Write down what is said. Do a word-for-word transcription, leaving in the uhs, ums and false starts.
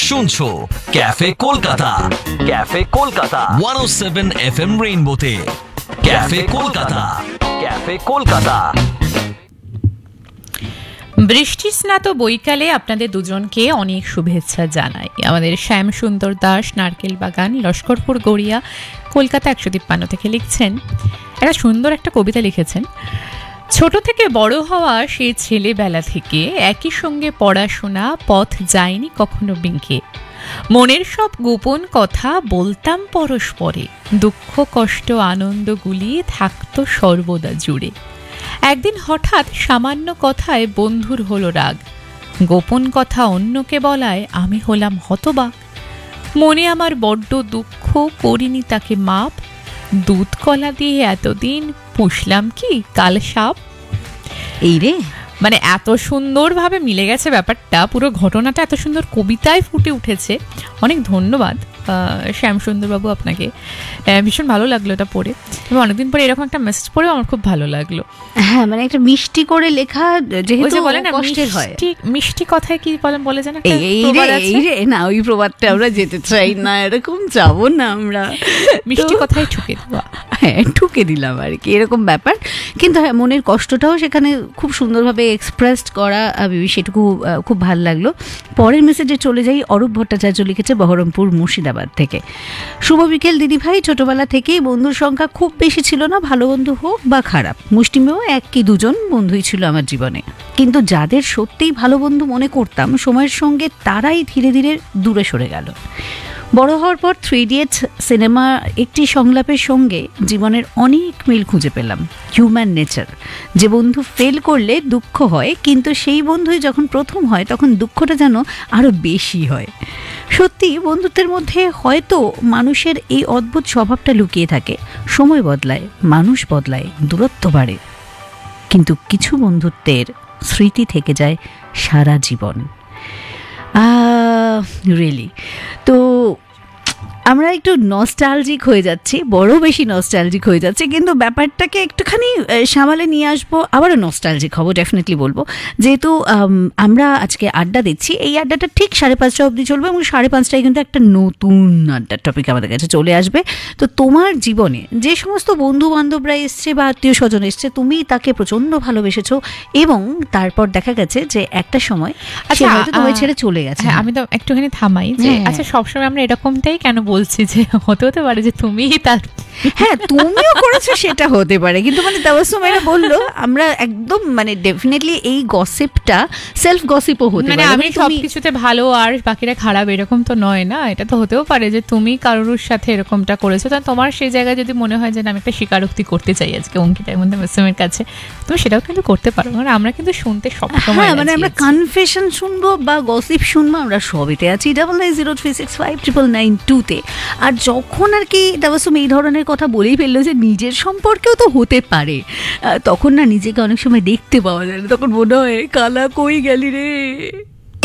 শুনছো cafe Kolkata, cafe Kolkata one ও seven F M রেইনবোতে। Cafe Kolkata, cafe Kolkata. বৃষ্টি স্নাত বৈকালে আপনাদের দুজনকে অনেক শুভেচ্ছা জানাই। আমাদের শ্যাম সুন্দর দাস, নারকেল বাগান, লস্করপুর গড়িয়া, কলকাতা একশো তিপ্পান্ন থেকে লিখছেন, একটা সুন্দর একটা কবিতা লিখেছেন। ছোট থেকে বড় হওয়া সেই ছেলেবেলা থেকে একই সঙ্গে পড়াশোনা, পথ যায়নি কখনো বিঙ্কে। মনের সব গোপন কথা বলতাম পরস্পরে, দুঃখ কষ্ট আনন্দগুলি থাকতো সর্বদা জুড়ে। একদিন হঠাৎ সামান্য কথায় বন্ধুর হলো রাগ, গোপন কথা অন্যকে বলায় আমি হলাম হতবাক। মনে আমার বড্ড দুঃখ, করিনি তাকে মাপ, দুধ কলা দিয়ে এতদিন পুষলাম কি কাল সাপ। এই রে, মানে এত সুন্দরভাবে মিলে গেছে ব্যাপারটা, পুরো ঘটনাটা এত সুন্দর কবিতায় ফুটে উঠেছে। অনেক ধন্যবাদ শ্যামসুন্দরবাবু আপনাকে, ভীষণ ভালো লাগলো এটা পড়ে, এবং অনেকদিন পরে এরকম একটা মেসেজ পড়েও আমার খুব ভালো লাগলো। হ্যাঁ, মানে একটা মিষ্টি করে লেখা, যেহেতু বলে না কষ্টের হয়, মিষ্টি কথায় কি বলেন বলে জানা, এই রে না, ওই প্রবাদটা আমরা যেতে চাই না, এরকম যাবো না আমরা, মিষ্টি কথায় ঠুকে দেওয়া। হ্যাঁ, ঠুকে দিলাম আর কি, এরকম ব্যাপার। কিন্তু হ্যাঁ, মনের কষ্টটাও সেখানে খুব সুন্দরভাবে এক্সপ্রেসড করা, সেটুকু খুব ভালো লাগলো। পরের মেসেজে চলে যাই। অরূপ ভট্টাচার্য লিখেছে বহরমপুর মুর্শিদাবাদ থেকে। শুভ বিকেল দিদিভাই, ছোটবেলা থেকেই বন্ধুর সংখ্যা খুব বেশি ছিল না, ভালো বন্ধু হোক বা খারাপ, মুষ্টিমেয় এক কি দুজন বন্ধুই ছিল আমার জীবনে। কিন্তু যাদের সত্যিই ভালো বন্ধু মনে করতাম, সময়ের সঙ্গে তারাই ধীরে ধীরে দূরে সরে গেল। বড় হওয়ার পর থ্রি ইডিয়টস সিনেমা একটি সংলাপের সঙ্গে জীবনের অনেক মিল খুঁজে পেলাম। হিউম্যান নেচার, যে বন্ধু ফেল করলে দুঃখ হয়, কিন্তু সেই বন্ধুই যখন প্রথম হয় তখন দুঃখটা যেন আরও বেশি হয়। সত্যি বন্ধুত্বের মধ্যে হয়তো মানুষের এই অদ্ভুত স্বভাবটা লুকিয়ে থাকে। সময় বদলায়, মানুষ বদলায়, দূরত্ব বাড়ে, কিন্তু কিছু বন্ধুত্বের স্মৃতি থেকে যায় সারা জীবন। রিয়েলি তো আমরা একটু নস্টালজিক হয়ে যাচ্ছি, বড় বেশি নস্টালজিক হয়ে যাচ্ছে, কিন্তু ব্যাপারটাকে একটুখানি সামালে নিয়ে আসবো, আবারও নস্টালজিক হবো, ডেফিনেটলি বলবো। যেহেতু আমরা আজকে আড্ডা দিচ্ছি, এই আড্ডাটা ঠিক সাড়ে পাঁচটা অবধি চলবে, এবং সাড়ে পাঁচটায় কিন্তু একটা নতুন আড্ডার টপিক আমাদের কাছে চলে আসবে। তো তোমার জীবনে যে সমস্ত বন্ধু বান্ধবরা এসছে বা আত্মীয় স্বজন এসছে, তুমি তাকে প্রচণ্ড ভালোবেসেছো, এবং তারপর দেখা গেছে যে একটা সময় হয়তো তোমায় ছেড়ে চলে গেছে। আমি তো একটুখানি থামাই যে, আচ্ছা সবসময় আমরা এরকমটাই কেন বলছি যে হতে হতে পারে যে তুমি তার, হ্যাঁ তুমিও করেছো, সেটা হতে পারে, কিন্তু মানে তাবাসসুম এরা বললো আমরা একদম মানে ডেফিনেটলি এই গসিপটা সেলফ গসিপও হতে পারে, মানে আমি সবকিছুতে ভালো আর বাকিরা খারাপ এরকম তো নয় না। এটা তো হতেও পারে যে তুমি কারোর সাথে এরকমটা করেছো, তা তোমার সেই জায়গায় যদি মনে হয় যে আমি একটা স্বীকারোক্তি করতে চাই আজকে অঙ্কিতার মধ্যে মাসুমের কাছে, তুমি সেটাও কিন্তু করতে পারো। মানে আমরা কিন্তু শুনতে সবসময়, মানে আমরা কনফেশন শুনবো বা গসিপ শুনবো, আমরা সবইতে আছি double nine zero three six five triple nine টুতে। আর যখন আর কি তাবাসসুম এই ধরনের কথা বলেই ফেললো যে নিজের সম্পর্কেও তো হতে পারে, তখন না নিজেকে অনেক সময় দেখতে পাওয়া যায় না, তখন মনে হয় কালা কই গেলি রে।